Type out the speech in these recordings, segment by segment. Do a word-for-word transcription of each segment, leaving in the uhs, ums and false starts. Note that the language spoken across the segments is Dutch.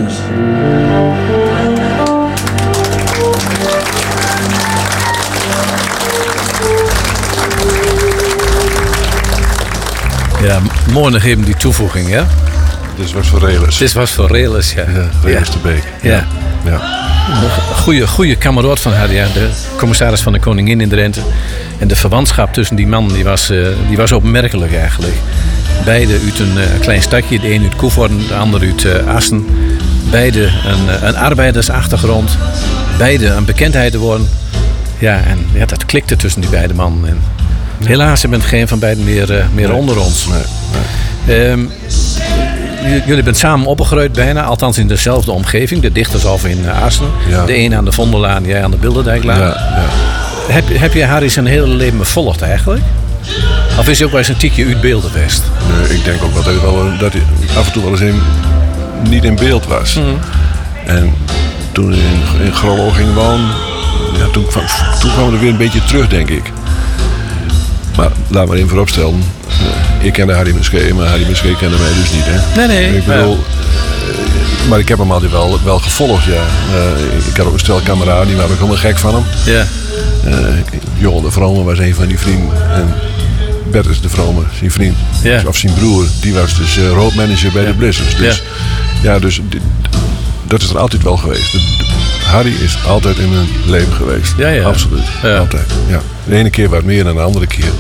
Ja, mooi nog even die toevoeging, ja? Dit was voor Relis. Dit was voor Relis, ja. Ja, Relis ja. de Beek. Ja. ja. Goeie, goeie kameraad van haar, ja. De commissaris van de Koningin in Drenthe. En de verwantschap tussen die mannen, die was, uh, die was opmerkelijk eigenlijk. Beide uit een uh, klein stadje. De een uit Koevoorden, de ander uit uh, Assen. Beide een, een arbeidersachtergrond. Beide een bekendheid te worden. Ja, en ja, dat klikte tussen die beide mannen. En helaas bent geen van beiden meer, uh, meer nee, onder ons. Nee, nee. Um, j- jullie bent samen opgegroeid bijna, althans in dezelfde omgeving. De Dichtershof in uh, Assen. Ja. De een aan de Vondellaan, jij aan de Bilderdijklaan. Ja, ja. Heb, heb je Harry zijn hele leven bevolgd eigenlijk? Of is hij ook wel eens een tikje uit beeld geweest? Nee, ik denk ook wel dat hij, wel, dat hij af en toe wel eens in, niet in beeld was. Mm-hmm. En toen hij in, in Grollo ging wonen, ja, toen, kwam, toen kwam er weer een beetje terug, denk ik. Maar laat maar even vooropstellen. Ik kende Harry Muskee, maar Harry Muskee kende mij dus niet. Hè? Nee, nee. Ik bedoel, ja. Maar ik heb hem altijd wel, wel gevolgd, ja. Uh, ik had ook een stel kameraden, die waren ook helemaal gek van hem. Ja. Uh, Johan de Vrome was een van die vrienden. En Bertus de Vrome, zijn vriend, ja. of zijn broer, die was dus uh, roadmanager bij ja. de Blizzards. Dus ja, ja dus dit, dat is er altijd wel geweest. De, de, Harry is altijd in mijn leven geweest. Ja, ja. Absoluut. Ja. Altijd. Ja. De ene keer wat meer dan de andere keer.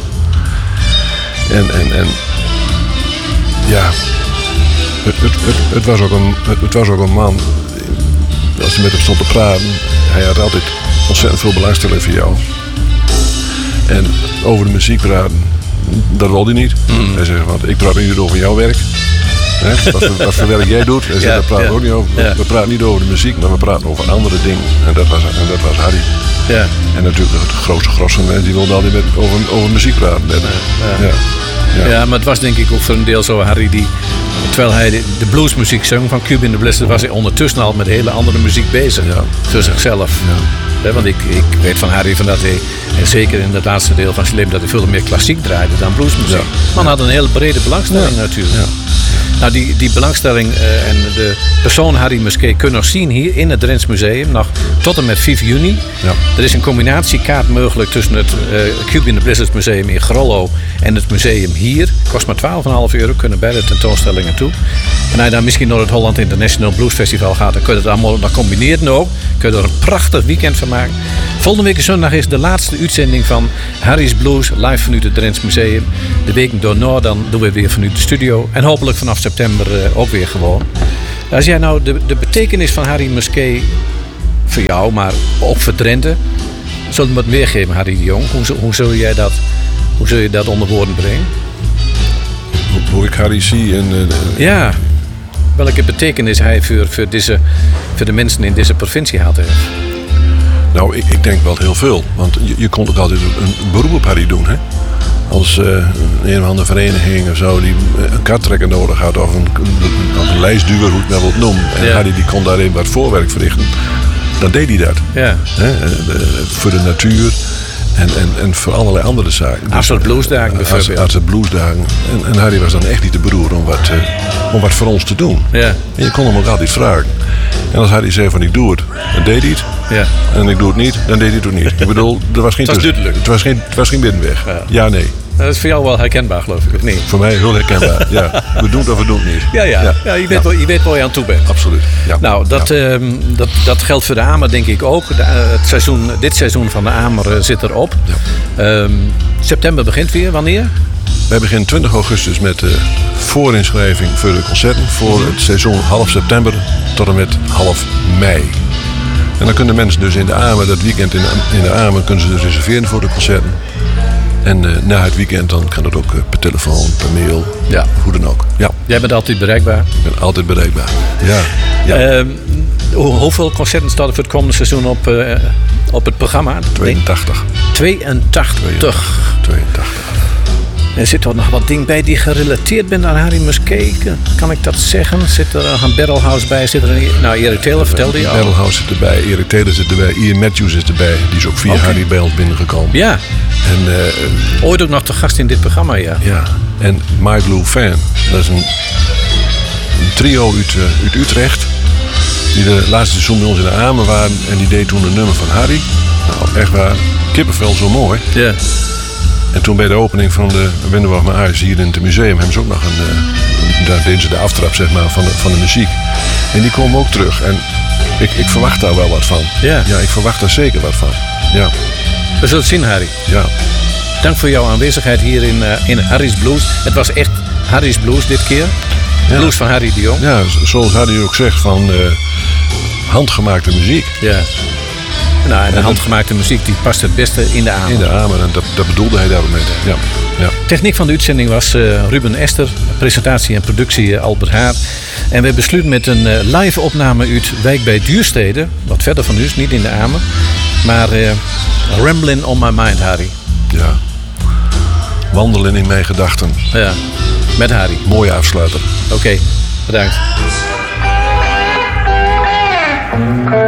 En, en, en ja, het, het, het, het, was ook een, het, het was ook een man, als je met hem stond te praten, hij had altijd ontzettend veel belangstelling voor jou. En over de muziek praten, dat wilde hij niet. Mm. Hij zei, want ik praat niet over jouw werk. He, wat, voor, wat voor werk jij doet. Hij zei, ja, daar praten ja. we ook niet over. Ja. We praten niet over de muziek, maar we praten over andere dingen. En dat was, en dat was Harry. Ja. En natuurlijk het grootste gros van mensen die wilden altijd met, over, over muziek praten. Met, ja. Ja. Ja. ja, maar het was denk ik ook voor een deel zo Harry die, terwijl hij de, de bluesmuziek zong van Cube in the Blizzard, was hij ondertussen al met hele andere muziek bezig. Ja. Voor zichzelf. Ja. Ja, want ik, ik weet van Harry van dat hij, en zeker in het laatste deel van zijn leven, dat hij veel meer klassiek draaide dan bluesmuziek. Ja. Man had een hele brede belangstelling ja. natuurlijk. Ja. Nou, die, die belangstelling uh, en de persoon Harry Muskee kun je nog zien hier in het Drents Museum, nog tot en met vijf juni. Ja. Er is een combinatiekaart mogelijk tussen het uh, Cube in the Blizzard Museum in Grollo en het museum hier. Kost maar twaalf komma vijf euro, kunnen beide tentoonstellingen toe. En als je dan misschien naar het Holland International Blues Festival gaat, dan kun je het allemaal dan combineren ook. Kun je er een prachtig weekend van maken. Volgende week zondag is de laatste uitzending van Harry's Blues live vanuit het Drents Museum. De weken daarna dan doen we weer vanuit de studio. En hopelijk vanaf september uh, ook weer gewoon. Als jij nou de, de betekenis van Harry Muskee voor jou, maar ook voor Drenthe, zul je wat meer geven, Harry de Jong? Hoe, hoe, zul jij dat, hoe zul je dat onder woorden brengen? Hoe, hoe ik Harry zie en... Uh, ja, welke betekenis hij voor, voor, deze, voor de mensen in deze provincie had heeft? Nou, ik, ik denk wel heel veel. Want je, je kon ook altijd een, een beroep op Harry doen, hè? Als uh, een of andere vereniging of zo die een karttrekker nodig had of een, een, of een lijstduwer, hoe ik dat wilt noemen. En ja. Harry die kon daarin wat voorwerk verrichten. Dan deed hij dat. Ja. Hè? De, voor de natuur en, en, en voor allerlei andere zaken. Als het bluesdagen bijvoorbeeld. Als, als het bluesdagen. En, en Harry was dan echt niet te beroeren om wat, uh, om wat voor ons te doen. Ja. En je kon hem ook altijd vragen. En als Harry zei van ik doe het, dan deed hij het. Ja. En ik doe het niet, dan deed hij het ook niet. Ik bedoel, er was geen... Het was duidelijk. Het was geen, het was geen binnenweg. Ja. ja, nee. Dat is voor jou wel herkenbaar, geloof ik, of niet? Voor mij heel herkenbaar, ja. We doen het of we doen het niet. Ja, ja. ja. ja je, weet ja. Wel, je weet waar je aan toe bent. Absoluut, ja. Nou, dat, ja. um, dat, dat geldt voor de Amer, denk ik ook. De, uh, het seizoen, dit seizoen van de Amer uh, zit erop. Ja. Um, september begint weer, wanneer? Wij beginnen twintig augustus met de voorinschrijving voor de concerten. Voor het seizoen half september tot en met half mei. En dan kunnen mensen dus in de Amer, dat weekend in de, in de Amer, kunnen ze dus reserveren voor de concerten. En uh, na het weekend dan kan dat ook uh, per telefoon, per mail, ja. hoe dan ook. Ja. Jij bent altijd bereikbaar? Ik ben altijd bereikbaar, ja. ja. Uh, hoe, hoeveel concerten staan er voor het komende seizoen op, uh, op het programma? tweeëntachtig. tweeëntachtig. tweeëntachtig. En zit er nog wat ding bij die gerelateerd bent aan Harry Muskee? Kan ik dat zeggen? Zit er een Barrelhouse bij? Zit er een... Nou, Erik Taylor vertelde je al. Barrelhouse zit erbij, Erik Taylor zit erbij, Ian Matthews is erbij. Die is ook via okay. Harry bij ons binnengekomen. Ja. En, uh, ooit ook nog te gast in dit programma, ja. Ja. En My Blue Fan, dat is een, een trio uit, uh, uit Utrecht. Die de laatste seizoen bij ons in de Amen waren. En die deed toen een nummer van Harry. Nou, echt waar. Kippenvel zo mooi. Ja. Yeah. En toen bij de opening van de Windenweg met Aris hier in het museum hebben ze ook nog een... Uh, daar deden ze de aftrap zeg maar, van, de, van de muziek. En die komen ook terug. En ik, ik verwacht daar wel wat van. Ja. Ja, ik verwacht daar zeker wat van. Ja. We zullen het zien, Harry. Ja. Dank voor jouw aanwezigheid hier in, uh, in Harry's Blues. Het was echt Harry's Blues dit keer. Ja. Blues van Harry de Jong. Ja, zoals Harry ook zegt, van uh, handgemaakte muziek. Ja. Nou, en de handgemaakte muziek die past het beste in de Amen. In de Amen, en dat, dat bedoelde hij daarmee. Ja. Ja. Techniek van de uitzending was uh, Ruben Ester. Presentatie en productie uh, Albert Haar. En we besluiten met een uh, live opname uit Wijk bij Duurstede. Wat verder van u, niet in de Amen. Maar uh, Ramblin' on my mind, Harry. Ja. Wandelen in mijn gedachten. Ja, met Harry. Mooie afsluiter. Oké, okay, bedankt.